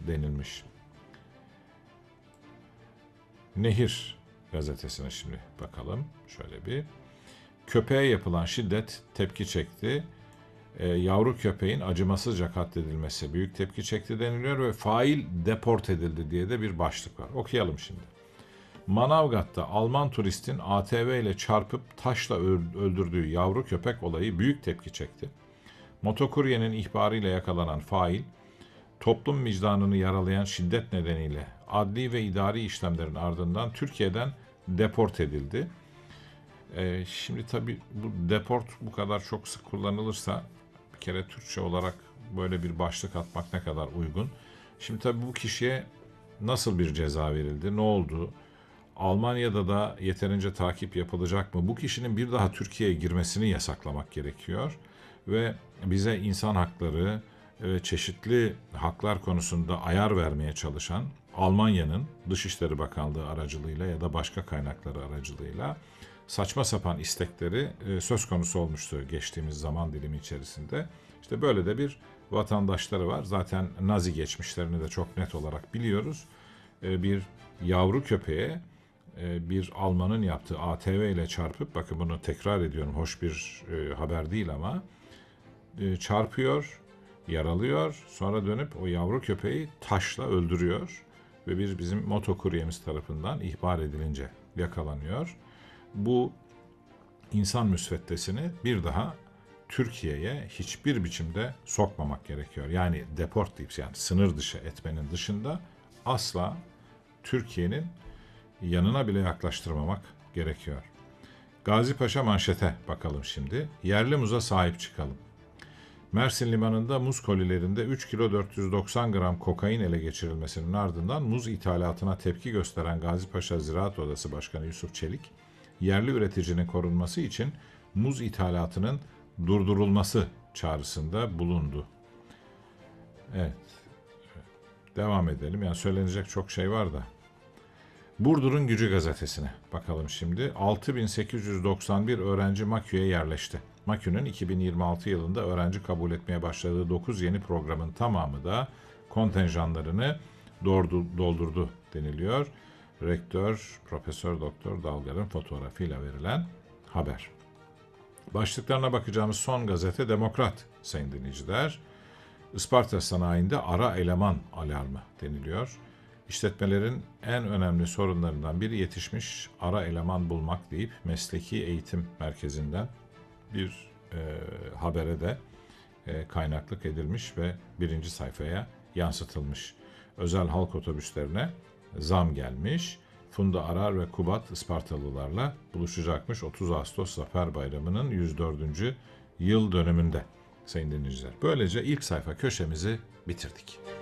denilmiş. Nehir gazetesine şimdi bakalım. Şöyle bir. Köpeğe yapılan şiddet tepki çekti. Yavru köpeğin acımasızca katledilmesi büyük tepki çekti deniliyor ve fail deport edildi diye de bir başlık var. Okuyalım şimdi. Manavgat'ta Alman turistin ATV ile çarpıp taşla öldürdüğü yavru köpek olayı büyük tepki çekti. Motokuryenin ihbarıyla yakalanan fail, toplum vicdanını yaralayan şiddet nedeniyle adli ve idari işlemlerin ardından Türkiye'den deport edildi. Şimdi tabii bu deport bu kadar çok sık kullanılırsa bir kere Türkçe olarak böyle bir başlık atmak ne kadar uygun. Şimdi tabii bu kişiye nasıl bir ceza verildi, ne oldu? Almanya'da da yeterince takip yapılacak mı? Bu kişinin bir daha Türkiye'ye girmesini yasaklamak gerekiyor. Ve bize insan hakları ve çeşitli haklar konusunda ayar vermeye çalışan Almanya'nın Dışişleri Bakanlığı aracılığıyla ya da başka kaynakları aracılığıyla saçma sapan istekleri söz konusu olmuştu geçtiğimiz zaman dilimi içerisinde. İşte böyle de bir vatandaşları var. Zaten Nazi geçmişlerini de çok net olarak biliyoruz. Bir yavru köpeğe bir Almanın yaptığı ATV ile çarpıp, bakın bunu tekrar ediyorum, hoş bir haber değil ama, çarpıyor, yaralıyor, sonra dönüp o yavru köpeği taşla öldürüyor ve bizim motokuryemiz tarafından ihbar edilince yakalanıyor. Bu insan müsveddesini bir daha Türkiye'ye hiçbir biçimde sokmamak gerekiyor. Yani deport deyip, yani sınır dışı etmenin dışında asla Türkiye'nin yanına bile yaklaştırmamak gerekiyor. Gazi Paşa manşete bakalım şimdi. Yerli muza sahip çıkalım. Mersin limanında muz kolilerinde 3 kilo 490 gram kokain ele geçirilmesinin ardından muz ithalatına tepki gösteren Gazi Paşa Ziraat Odası Başkanı Yusuf Çelik, yerli üreticinin korunması için muz ithalatının durdurulması çağrısında bulundu. Evet. Devam edelim. Yani söylenecek çok şey var da. Burdur'un Gücü gazetesine bakalım şimdi. 6891 öğrenci MAKÜ'ye yerleşti. MAKÜ'nün 2026 yılında öğrenci kabul etmeye başladığı 9 yeni programın tamamı da kontenjanlarını doldurdu deniliyor. Rektör Profesör Doktor Dalgar'ın fotoğrafıyla verilen haber. Başlıklarına bakacağımız son gazete Demokrat sayın dinleyiciler. Isparta sanayinde ara eleman alarmı deniliyor. İşletmelerin en önemli sorunlarından biri yetişmiş ara eleman bulmak deyip mesleki eğitim merkezinden bir habere de kaynaklık edilmiş ve birinci sayfaya yansıtılmış. Özel halk otobüslerine zam gelmiş. Funda Arar ve Kubat Ispartalılarla buluşacakmış 30 Ağustos Zafer Bayramı'nın 104. yıl dönümünde sayın dinleyiciler. Böylece ilk sayfa köşemizi bitirdik.